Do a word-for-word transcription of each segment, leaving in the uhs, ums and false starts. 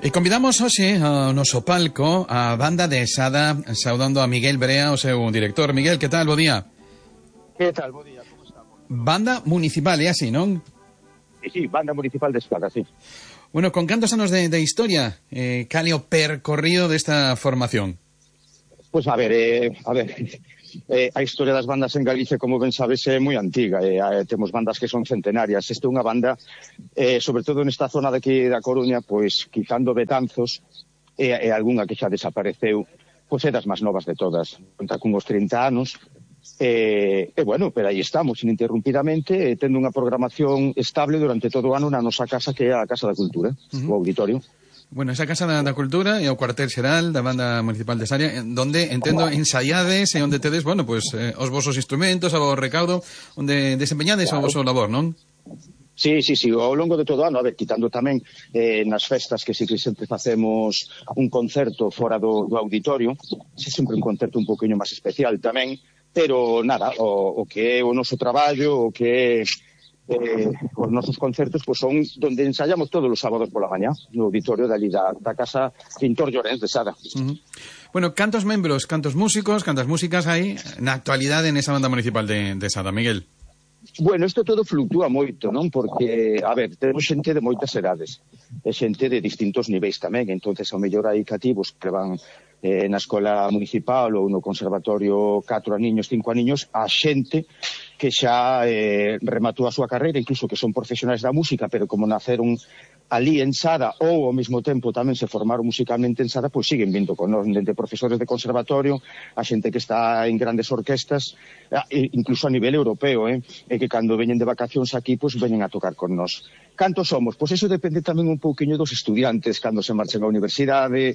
E convidamos hoxe ao noso palco a banda de Sada, saudando a Miguel Brea, o seu director. Miguel, que tal? Bo día. Que tal? Bo día, como estamos? Banda municipal, é así, non? Sí, sí, banda municipal de Sada, sí. Bueno, con cantos anos de, de historia, eh, cal é o percorrido desta formación? Pois pues a ver, eh, a ver, eh, a historia das bandas en Galicia, como ben sabes, é moi antiga. Eh, eh, temos bandas que son centenarias. Esta é unha banda, eh, sobre todo nesta zona de aquí da Coruña, pois quitando Betanzos e eh, eh, algunha que xa desapareceu, pois é das máis novas de todas. Conta con uns trinta anos. E, eh, eh, bueno, pero aí estamos, ininterrumpidamente, eh, tendo unha programación estable durante todo o ano na nosa casa, que é a Casa da Cultura, uh-huh. o auditorio. Bueno, esa Casa da, da Cultura é o cuartel xeral da Banda Municipal de Saria, onde, entendo, ensaiades e onde tedes, bueno, pues, eh, os vosos instrumentos, o recaudo, onde desempeñades claro. o voso labor, non? Sí, sí, sí, ao longo de todo o ano, a ver, quitando tamén eh, nas festas que sí que sempre facemos un concerto fora do, do auditorio, sí, sempre un concerto un poquinho máis especial tamén, pero nada, o, o que é o noso traballo, o que é eh, os nosos concertos, pois son donde ensaiamos todos os sábados pola mañá, no auditorio dali da, da Casa Pintor Llorens de Sada. Uh-huh. Bueno, cantos membros, cantos músicos, cantas músicas hai na actualidade nesa banda municipal de, de Sada, Miguel? Bueno, isto todo fluctúa moito, non? Porque, a ver, temos xente de moitas edades, e xente de distintos niveis tamén, entonces ao mellor hai cativos que van eh, na escola municipal ou no conservatorio catro aniños, cinco aniños, a xente que xa eh, rematou a súa carreira, incluso que son profesionais da música, pero como naceron ali en Sada ou ao mesmo tempo tamén se formaron musicalmente en Sada, pois siguen vindo con nós, dende profesores de conservatorio, a xente que está en grandes orquestas, incluso a nivel europeo, eh, e que cando veñen de vacacións aquí, pois veñen a tocar con nós. Cantos somos? Pois eso depende tamén un pouquiño dos estudiantes, cando se marchen á universidade,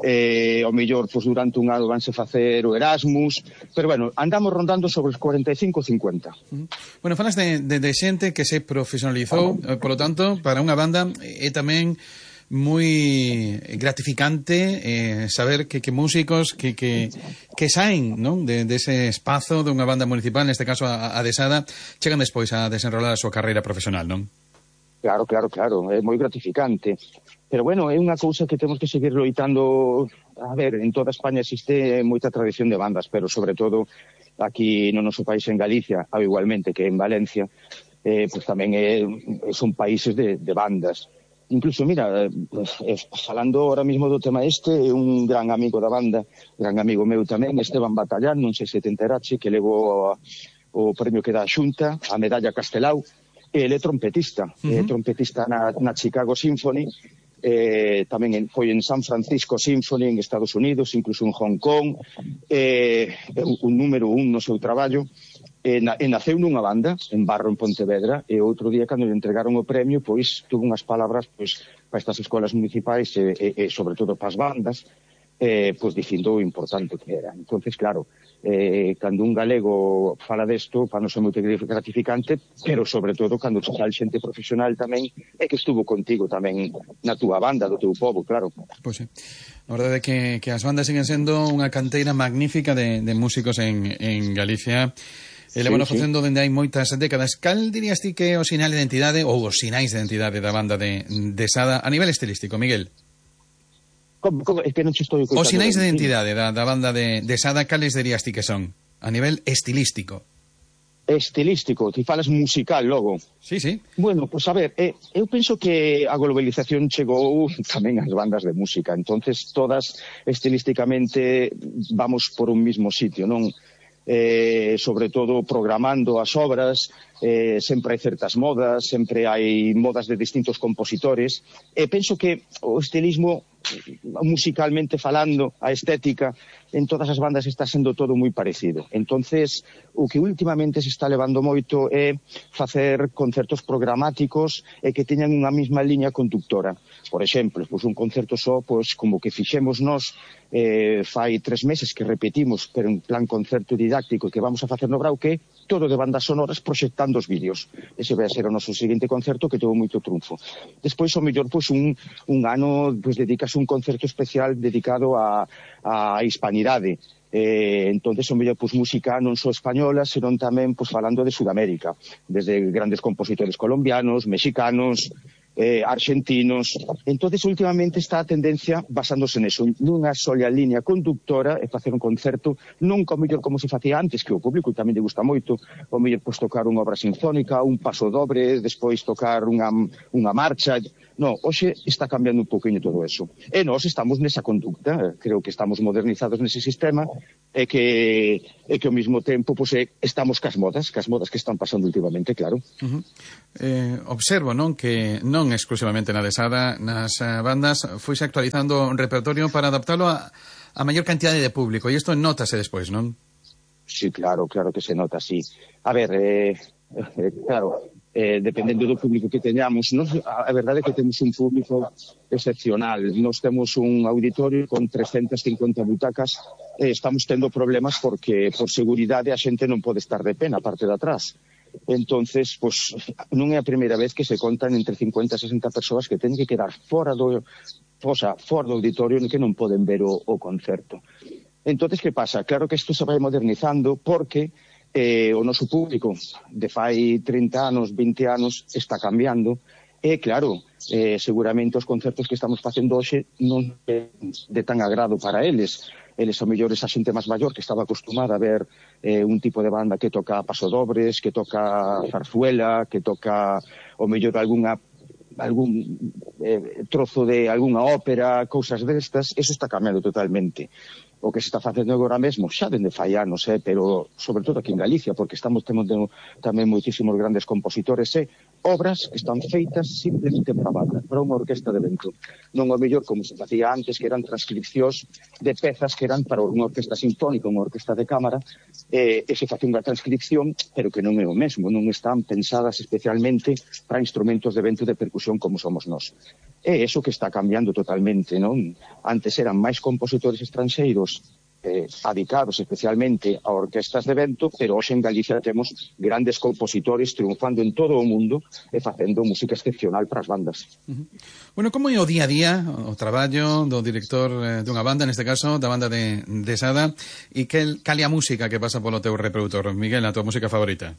eh, ao mellor, pois durante un ano vanse facer o Erasmus, pero bueno, andamos rondando sobre os cuarenta e cinco a cincuenta. Bueno, falas de, de, de xente que se profesionalizou, ah, por lo tanto, para unha banda é tamén moi gratificante eh, saber que, que músicos que, que, que saen, non? De, de ese espazo de unha banda municipal, neste caso a, a de Sada, chegan despois a desenrolar a súa carreira profesional, non? Claro, claro, claro, é moi gratificante. Pero bueno, é unha cousa que temos que seguir loitando. A ver, en toda España existe moita tradición de bandas, pero sobre todo aquí no noso país en Galicia, ou igualmente que en Valencia, eh, pues tamén é, son países de, de bandas. Incluso, mira, eh, falando ahora mismo do tema este, un gran amigo da banda, gran amigo meu tamén, Esteban Batallán, non sei se te enterache, que levou o premio que dá a Xunta, a medalla Castelao, e ele é trompetista, uh-huh. é trompetista na, na Chicago Symphony, eh, tamén en, foi en San Francisco Symphony en Estados Unidos, incluso en Hong Kong, eh, un número un no seu traballo, e, na, e naceu nunha banda en Barro, en Pontevedra, e outro día cando lle entregaron o premio, pois tuvo unhas palabras pois para estas escolas municipais e, e, e sobre todo para as bandas, eh, pois dicindo o importante que era. Entonces, claro, eh, cando un galego fala desto, para non ser moito gratificante, pero sobre todo cando sal xente profesional tamén, é que estuvo contigo tamén na túa banda, do teu povo, claro. Pois sí. A verdade é que, que as bandas siguen sendo unha canteira magnífica de, de músicos en, en Galicia. E levano sí, facendo sí. dende hai moitas décadas. Cal dirías ti que é o sinal de identidade ou os sinais de identidade da banda de, de Sada a nivel estilístico, Miguel? Como, como, es que non estou os sinais de identidade da, da banda de, de Sada, cales dirías ti que son? A nivel estilístico. Estilístico, ti falas musical logo. Sí, sí. Bueno, pues a ver, eh, eu penso que a globalización chegou tamén ás bandas de música, entonces todas estilísticamente vamos por un mismo sitio, non? Eh, sobre todo programando as obras, eh, sempre hai certas modas, sempre hai modas de distintos compositores, e penso que o estilismo, musicalmente falando, a estética, en todas as bandas está sendo todo moi parecido. Entonces, o que últimamente se está levando moito é facer concertos programáticos e que teñan unha mesma liña conductora. Por exemplo, pois un concerto só, pois como que fixemos nós eh, fai tres meses que repetimos, pero en plan concerto didáctico que vamos a facer no Brauque, todo de bandas sonoras proxectando os vídeos. Ese vai a ser o noso seguinte concerto que teve moito triunfo. Despois, ao mellor, pois, un, un ano pois, dedicas un concerto especial dedicado a, a hispanidade. Eh, entonces, o mellor, pois, música non só española, senón tamén pois, falando de Sudamérica, desde grandes compositores colombianos, mexicanos, eh, argentinos. Entonces, últimamente está a tendencia basándose neso, nunha sola liña conductora e facer un concerto non como mellor como se facía antes, que o público tamén lle gusta moito, o mellor pois tocar unha obra sinfónica, un paso dobre, despois tocar unha, unha marcha. No, hoxe está cambiando un poquinho todo eso. E nós estamos nesa conducta, creo que estamos modernizados nese sistema e que, e que ao mesmo tempo pois, estamos cas modas, cas modas que están pasando últimamente, claro. Uh-huh. Eh, observo, non, que non exclusivamente na Desada, nas uh, bandas foise actualizando un repertorio para adaptarlo a, a maior cantidade de público, e isto nótase despois, non? Sí, claro, claro que se nota, sí. A ver, eh, eh, claro, eh, dependendo do público que teñamos, nos, a, a verdade é que temos un público excepcional. Nos temos un auditorio con trescentas cincuenta butacas e eh, estamos tendo problemas porque por seguridade a xente non pode estar de pé na parte de atrás. Entonces, pues, non é a primeira vez que se contan entre cincuenta e sesenta persoas que teñen que quedar fora do, o sea, fora do auditorio que non poden ver o, o concerto. Entonces, que pasa? Claro que isto se vai modernizando porque eh, o noso público de fai trinta anos, vinte anos está cambiando e, claro, eh, seguramente os concertos que estamos facendo hoxe non é de tan agrado para eles. Eles ao mellor esa xente máis maior que estaba acostumada a ver eh, un tipo de banda que toca pasodobles, que toca zarzuela, que toca ao mellor algunha algún eh, trozo de algunha ópera, cousas destas, eso está cambiando totalmente. O que se está facendo agora mesmo, xa dende fai anos, eh, pero sobre todo aquí en Galicia, porque estamos tendo tamén moitísimos grandes compositores, eh, obras que están feitas simplemente para banda, para unha orquesta de vento. Non o mellor como se facía antes, que eran transcripcións de pezas que eran para unha orquesta sinfónica, unha orquesta de cámara, eh, e se facía unha transcripción, pero que non é o mesmo, non están pensadas especialmente para instrumentos de vento de percusión como somos nós. É eso que está cambiando totalmente, non? Antes eran máis compositores estranxeiros eh, adicados especialmente a orquestas de vento, pero hoxe en Galicia temos grandes compositores triunfando en todo o mundo e facendo música excepcional para as bandas. Uh-huh. Bueno, como é o día a día, o traballo do director eh, dunha banda, neste caso, da banda de Desada, e que cal é a música que pasa polo teu reproductor? Miguel, a tua música favorita?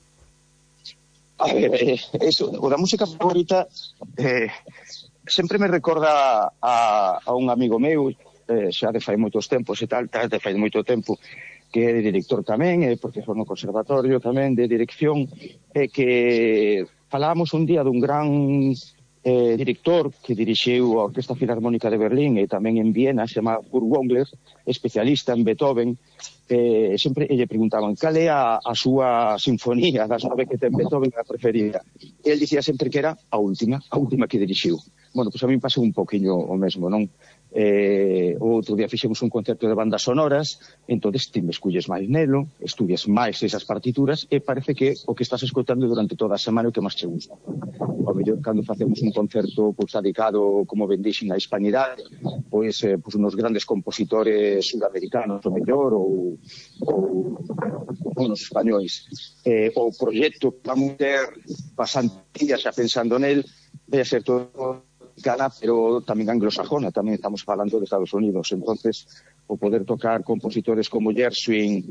A ver, eh, eso, o da música favorita... Eh, sempre me recorda a, a un amigo meu, eh, xa de fai moitos tempos e tal, de fai moito tempo, que é de director tamén, eh, porque foi no conservatorio tamén de dirección, e eh, que falábamos un día dun gran eh, director que dirixiu a Orquesta Filarmónica de Berlín e tamén en Viena, se chama Kurt Wongler, especialista en Beethoven. Eh, sempre lle preguntaban cal é a, a súa sinfonía das nove que ten Beethoven a preferida. E el dicía sempre que era a última, a última que dirixiu. Bueno, pois pues a mí pasou un poquinho o mesmo, non? Eh, o outro día fixemos un concerto de bandas sonoras, entonces ti me esculles máis nelo, estudias máis esas partituras e parece que o que estás escoitando durante toda a semana é o que máis che gusta. O mellor, cando facemos un concerto pois, dedicado, como ben dixen, á hispanidade, pois, eh, pois unos grandes compositores sudamericanos, o mellor, ou, ou, ou nos españois. Eh, o proxecto que vamos ter pasantías xa pensando nel, vai a ser todo Gana, pero tamén anglosajona, tamén estamos falando de Estados Unidos. Entonces, o poder tocar compositores como Gershwin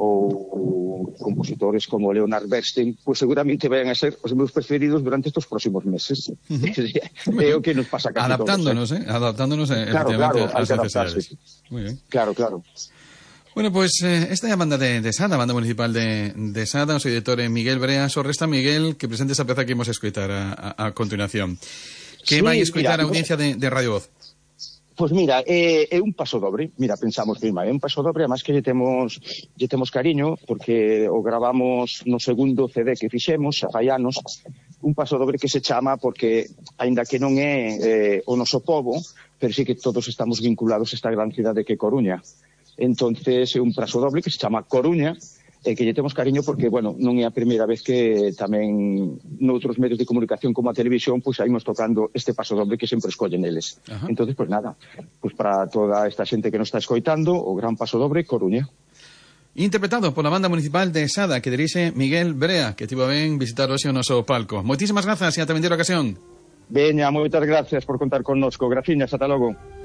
ou compositores como Leonard Bernstein, pues seguramente vayan a ser os meus preferidos durante estos próximos meses. Uh-huh. É o que nos pasa casi adaptándonos, todos, eh? Adaptándonos, eh, claro, efectivamente, claro, a las necesidades. Muy bien. Claro, claro. Bueno, pues eh, esta é a banda de, de Sada, a banda municipal de, de Sada, o seu director é Miguel Brea. Só resta, Miguel, que presente esa peza que imos escoitar a, a, a continuación. Que sí, vai escoitar a audiencia de, de Radio Voz? Pois pues mira, é, é un paso dobre. Mira, pensamos que é un paso dobre, además que lle temos, lle temos cariño, porque o gravamos no segundo C D que fixemos, xa fai anos, un paso dobre que se chama, porque, aínda que non é eh, o noso pobo, pero sí que todos estamos vinculados a esta gran cidade que é Coruña. Entonces é un paso dobre que se chama Coruña, e que lle temos cariño porque, bueno, non é a primeira vez que tamén noutros medios de comunicación como a televisión, pois saímos tocando este paso doble que sempre escollen eles. Ajá. Entonces, pois nada, pois para toda esta xente que nos está escoitando, o gran paso doble Coruña. Interpretado pola banda municipal de Sada, que dirixe Miguel Brea, que tivo ben visitar hoxe o noso palco. Moitísimas grazas e ata vindeira ocasión. Veña, moitas gracias por contar connosco. Graciñas, ata logo.